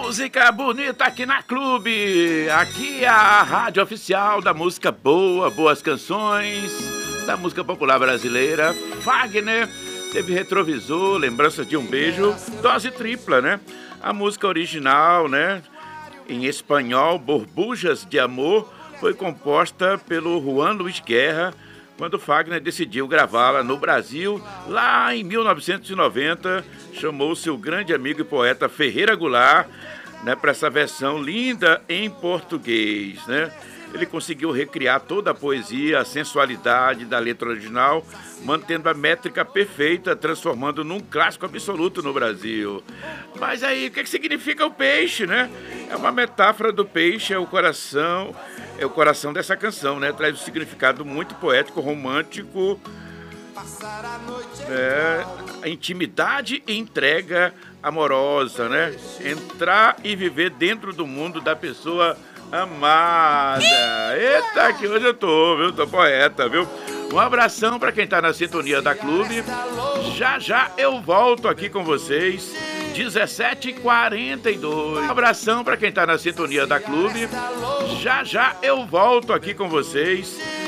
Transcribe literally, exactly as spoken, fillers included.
Música bonita aqui na Clube. Aqui é a rádio oficial da música boa, boas canções, da música popular brasileira. Fagner teve Retrovisor, Lembranças de um Beijo, dose tripla, né? A música original, né, em espanhol, Borbujas de Amor, foi composta pelo Juan Luis Guerra, quando Fagner decidiu gravá-la no Brasil, lá em mil novecentos e noventa, chamou seu grande amigo e poeta Ferreira Goulart, né, para essa versão linda em português, né? Ele conseguiu recriar toda a poesia, a sensualidade da letra original, mantendo a métrica perfeita, transformando num clássico absoluto no Brasil. Mas aí, o que, que significa o peixe, né? É uma metáfora do peixe, é o coração, é o coração dessa canção, né? Traz um significado muito poético, romântico, é, a intimidade e entrega amorosa, né? Entrar e viver dentro do mundo da pessoa amada. Eita, que hoje eu tô, viu? Tô poeta, viu? Um abração para quem tá na sintonia da Clube. Já já eu volto aqui com vocês, dezessete e quarenta e dois. Um abração para quem tá na sintonia da Clube. Já já eu volto aqui com vocês,